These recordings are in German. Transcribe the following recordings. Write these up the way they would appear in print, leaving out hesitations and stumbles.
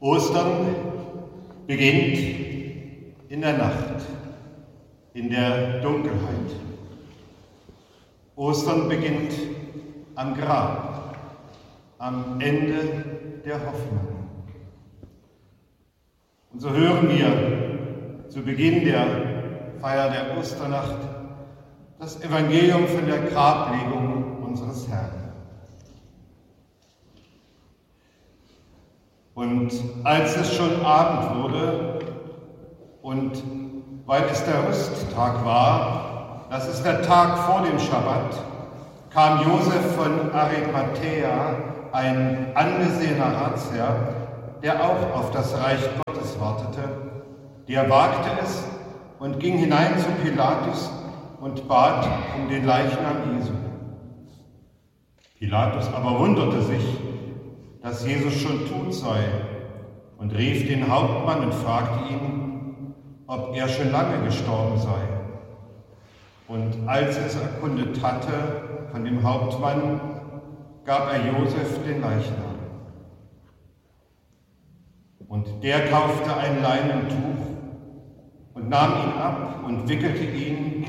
Ostern beginnt in der Nacht, in der Dunkelheit. Ostern beginnt am Grab, am Ende der Hoffnung. Und so hören wir zu Beginn der Feier der Osternacht das Evangelium von der Grablegung unseres Herrn. Und als es schon Abend wurde und weil es der Rüsttag war, das ist der Tag vor dem Schabbat, kam Josef von Arimathäa, ein angesehener Ratsherr, der auch auf das Reich Gottes wartete. Der wagte es und ging hinein zu Pilatus und bat um den Leichnam Jesu. Pilatus aber wunderte sich, dass Jesus schon tot sei, und rief den Hauptmann und fragte ihn, ob er schon lange gestorben sei. Und als er es erkundet hatte von dem Hauptmann, gab er Josef den Leichnam. Und der kaufte ein Leinentuch und nahm ihn ab und wickelte ihn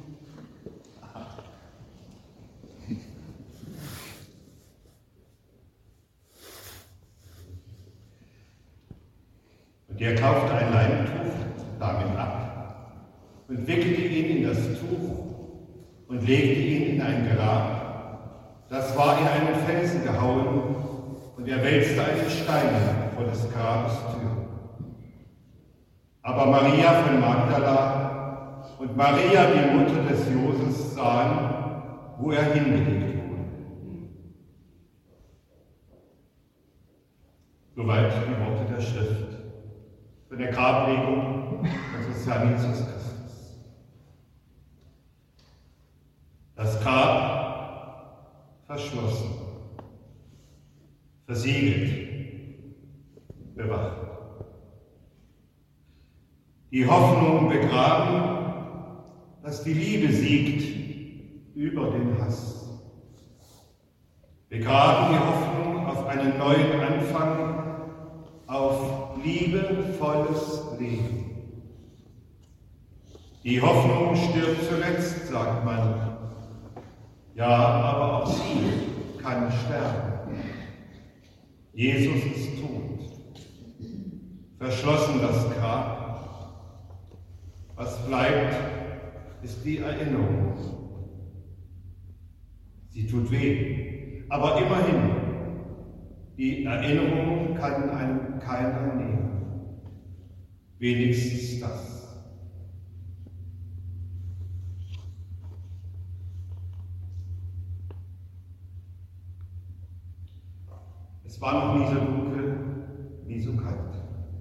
nahm ihn ab und wickelte ihn in das Tuch und legte ihn in ein Grab. Das war in einen Felsen gehauen, und er wälzte einen Stein vor des Grabes Tür. Aber Maria von Magdala und Maria, die Mutter des Joses, sahen, wo er hingelegt wurde. Soweit die Worte der Schrift von der Grablegung unseres Herrn Jesus Christus. Das Grab verschlossen, versiegelt, bewacht. Die Hoffnung begraben, dass die Liebe siegt über den Hass. Begraben die Hoffnung auf einen neuen Anfang, auf liebevolles Leben. Die Hoffnung stirbt zuletzt, sagt man. Ja, aber auch sie kann sterben. Jesus ist tot. Verschlossen das Grab. Was bleibt, ist die Erinnerung. Sie tut weh, aber immerhin. Die Erinnerung kann einem keiner nehmen. Wenigstens das. Es war noch nie so dunkel, nie so kalt.